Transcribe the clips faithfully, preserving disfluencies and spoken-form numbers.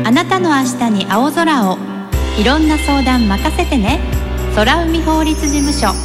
あなたの明日に青空を。いろんな相談任せてね。空海法律事務所。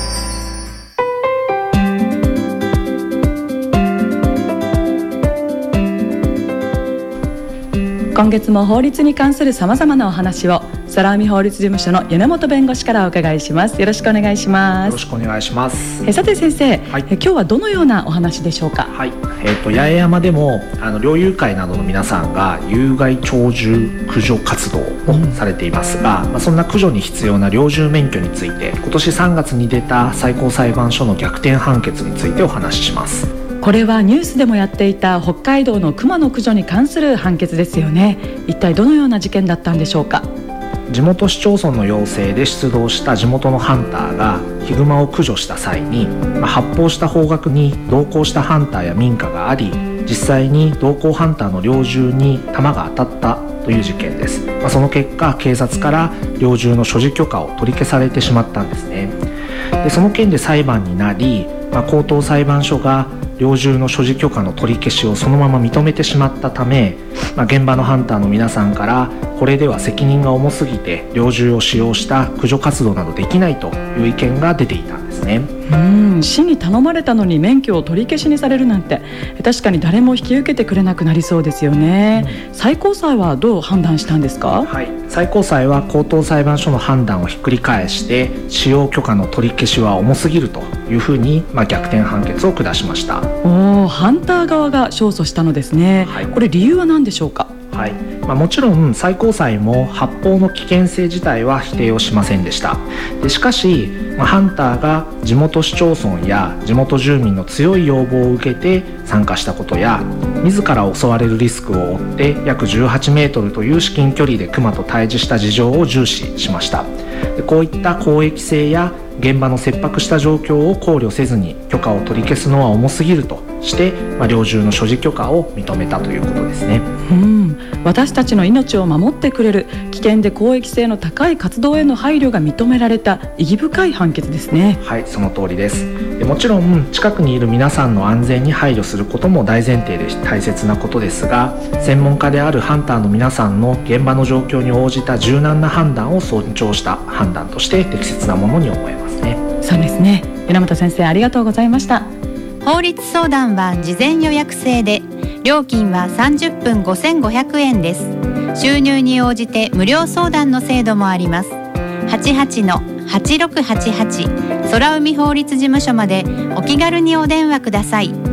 今月も法律に関するさまざまなお話を空海法律事務所の米本弁護士からお伺いします。よろしくお願いします。 よろしくお願いします。 えさて先生、 はい、 え今日はどのようなお話でしょうか。 はい、えー、と八重山でもあの猟友会などの皆さんが有害鳥獣駆除活動をされていますが、うんまあ、そんな駆除に必要な猟銃免許について今年さんがつに出た最高裁判所の逆転判決についてお話しします。 これはニュースでもやっていた北海道の熊の駆除に関する判決ですよね。一体どのような事件だったんでしょうか。 地元市町村の要請で出動した地元のハンターがヒグマを駆除した際に、まあ、発砲した方角に同行したハンターや民家があり、実際に同行ハンターの猟銃に弾が当たったという事件です。まあ、その結果警察から猟銃の所持許可を取り消されてしまったんですね。でその件で裁判になり、まあ、高等裁判所が猟銃の所持許可の取り消しをそのまま認めてしまったため、まあ、現場のハンターの皆さんからこれでは責任が重すぎて猟銃を使用した駆除活動などできないという意見が出ていたんですね。 うん市に頼まれたのに免許を取り消しにされるなんて確かに誰も引き受けてくれなくなりそうですよね。うん、最高裁はどう判断したんですか。 はい、最高裁は高等裁判所の判断をひっくり返して使用許可の取り消しは重すぎるというふうに、まあ、逆転判決を下しました。 おハンター側が勝訴したのですね。はい、これ理由は何でしょうか。 はいまあ、もちろん最高裁も発砲の危険性自体は否定をしませんでした。でしかし、まあ、ハンターが地元市町村や地元住民の強い要望を受けて参加したことや、自ら襲われるリスクを負って約じゅうはちメートルという至近距離でクマと対峙した事情を重視しました。でこういった公益性や現場の切迫した状況を考慮せずに許可を取り消すのは重すぎるとして、まあ、猟銃の所持許可を認めたということですね。 うん私たちの命を守ってくれる危険で公益性の高い活動への配慮が認められた意義深い判決ですね。 はいその通りです。でもちろん近くにいる皆さんの安全に配慮することも大前提で大切なことですが、専門家であるハンターの皆さんの現場の状況に応じた柔軟な判断を尊重した判断として適切なものに思えますね。 そうですね。米本先生ありがとうございました。 法律相談は事前予約制で料金はさんじゅっぷんごせんごひゃくえんです。収入に応じて無料相談の制度もあります。はちはちのはちろくはちはち 空海法律事務所までお気軽にお電話ください。